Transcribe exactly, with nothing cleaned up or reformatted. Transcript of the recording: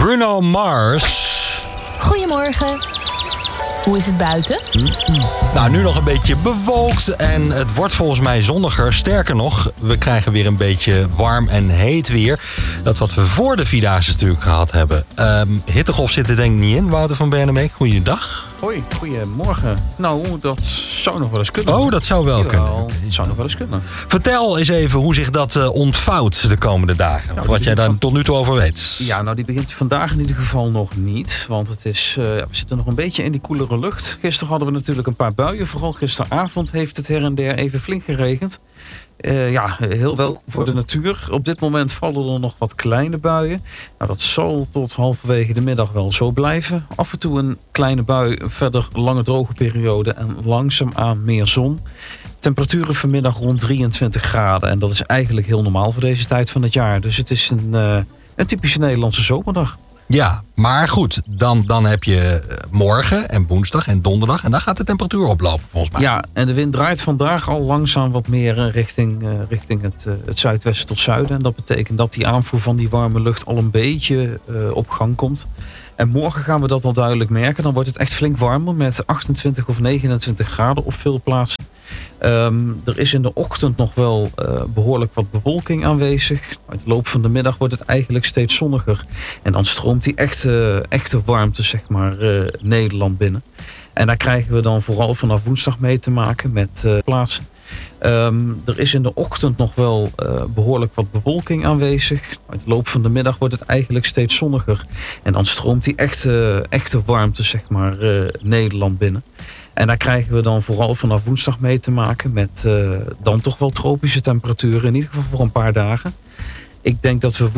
Bruno Mars. Goedemorgen. Hoe is het buiten? Nou, nu nog een beetje bewolkt en het wordt volgens mij zonniger. Sterker nog, we krijgen weer een beetje warm en heet weer. Dat wat we voor de Vierdaagse natuurlijk gehad hebben. Um, hittegolf zit er denk ik niet in. Wouter van Bernemeek, goeiedag. Hoi, goedemorgen. Nou, dat zou nog wel eens kunnen. Oh, dat zou wel Jawel, kunnen. Dat zou nog wel eens kunnen. Vertel eens even hoe zich dat uh, ontvouwt de komende dagen. Nou, wat jij daar van... tot nu toe over weet. Ja, nou die begint vandaag in ieder geval nog niet. Want het is, uh, we zitten nog een beetje in die koelere lucht. Gisteren hadden we natuurlijk een paar buien. Vooral gisteravond heeft het her en der even flink geregend. Uh, ja, heel wel voor de natuur. Op dit moment vallen er nog wat kleine buien. Nou, dat zal tot halverwege de middag wel zo blijven. Af en toe een kleine bui, verder lange droge periode en langzaamaan meer zon. Temperaturen vanmiddag rond drieëntwintig graden. En dat is eigenlijk heel normaal voor deze tijd van het jaar. Dus het is een, uh, een typische Nederlandse zomerdag. Ja, maar goed, dan, dan heb je morgen en woensdag en donderdag. En dan gaat de temperatuur oplopen volgens mij. Ja, en de wind draait vandaag al langzaam wat meer richting, uh, richting het, uh, het zuidwesten tot zuiden. En dat betekent dat die aanvoer van die warme lucht al een beetje uh, op gang komt. En morgen gaan we dat al duidelijk merken. Dan wordt het echt flink warmer met achtentwintig of negenentwintig graden op veel plaatsen. Um, er is in de ochtend nog wel uh, behoorlijk wat bewolking aanwezig. In de loop van de middag wordt het eigenlijk steeds zonniger. En dan stroomt die echte, echte warmte zeg maar, uh, Nederland binnen. En daar krijgen we dan vooral vanaf woensdag mee te maken met uh, plaatsen. Um, er is in de ochtend nog wel uh, behoorlijk wat bewolking aanwezig. In de loop van de middag wordt het eigenlijk steeds zonniger. En dan stroomt die echte, echte warmte zeg maar, uh, Nederland binnen. En daar krijgen we dan vooral vanaf woensdag mee te maken met uh, dan toch wel tropische temperaturen. In ieder geval voor een paar dagen. Ik denk dat we